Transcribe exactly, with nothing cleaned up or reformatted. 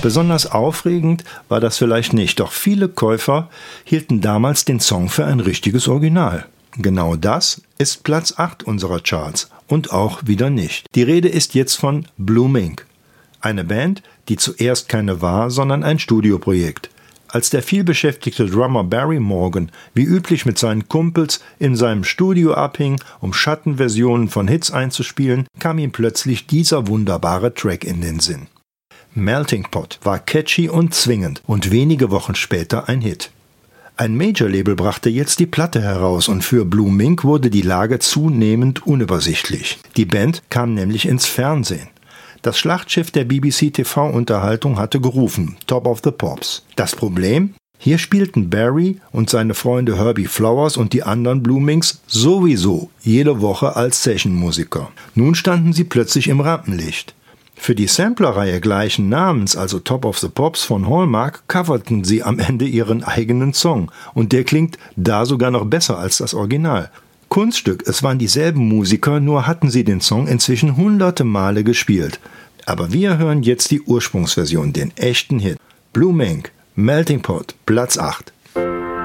Besonders aufregend war das vielleicht nicht, doch viele Käufer hielten damals den Song für ein richtiges Original. Genau das ist Platz acht unserer Charts und auch wieder nicht. Die Rede ist jetzt von Blue Mink, eine Band, die zuerst keine war, sondern ein Studioprojekt. Als der vielbeschäftigte Drummer Barry Morgan wie üblich mit seinen Kumpels in seinem Studio abhing, um Schattenversionen von Hits einzuspielen, kam ihm plötzlich dieser wunderbare Track in den Sinn. Melting Pot war catchy und zwingend und wenige Wochen später ein Hit. Ein Major-Label brachte jetzt die Platte heraus und für Blue Mink wurde die Lage zunehmend unübersichtlich. Die Band kam nämlich ins Fernsehen. Das Schlachtschiff der B B C-T V-Unterhaltung hatte gerufen, Top of the Pops. Das Problem? Hier spielten Barry und seine Freunde Herbie Flowers und die anderen Blue Minks sowieso jede Woche als Session-Musiker. Nun standen sie plötzlich im Rampenlicht. Für die Samplerreihe gleichen Namens, also Top of the Pops von Hallmark, coverten sie am Ende ihren eigenen Song. Und der klingt da sogar noch besser als das Original. Kunststück, es waren dieselben Musiker, nur hatten sie den Song inzwischen hunderte Male gespielt. Aber wir hören jetzt die Ursprungsversion, den echten Hit. Blue Mink, Melting Pot, Platz acht.